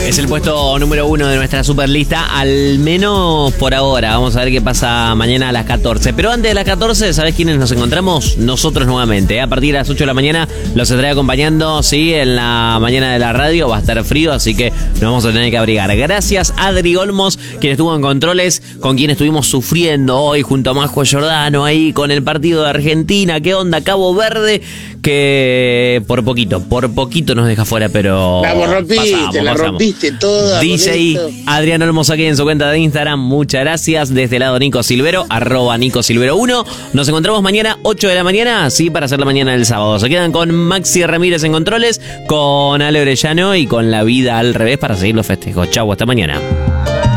Es el puesto número 1 de nuestra superlista, al menos por ahora. Vamos a ver qué pasa mañana a las 14. Pero antes de las 14, ¿sabés quiénes nos encontramos? Nosotros nuevamente. A partir de las 8 de la mañana los estaré acompañando, sí, en la mañana de la radio. Va a estar frío, así que nos vamos a tener que abrigar. Gracias a Adri Olmos, quien estuvo en controles, con quien estuvimos sufriendo hoy junto a Majo Giordano ahí con el partido de Argentina. ¿Qué onda? Cabo Verde, que por poquito nos deja fuera, pero la rompiste toda. Dice ahí Adrián Olmos aquí en su cuenta de Instagram. Muchas gracias. Desde el lado Nico Silvero, @NicoSilvero1. Nos encontramos mañana 8 de la mañana, sí, para hacer la mañana del sábado. Se quedan con Maxi Ramírez en controles, con Ale Orellano y con La Vida al Revés para seguir los festejos. Chau, hasta mañana.